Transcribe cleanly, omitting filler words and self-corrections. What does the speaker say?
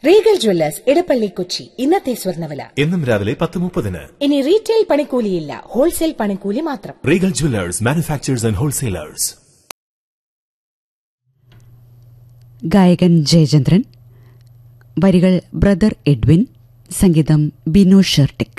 Regal Jewellers Edappally Kochi. ഇന്നത്തെ സ്വർണ്ണവില എന്നും രാവിലെ 10:30. ഇനി റീറ്റെയിൽ പണിക്കൂലിയില്ല, ഹോൾസെയിൽ പണിക്കൂലി മാത്രം. Regal Jewellers, manufacturers and wholesalers. ഗായകൻ ജയചന്ദ്രൻ, വരികൾ ബ്രദർ എഡ്വിൻ, സംഗീതം ബിനു ഷെർട്ടിക്.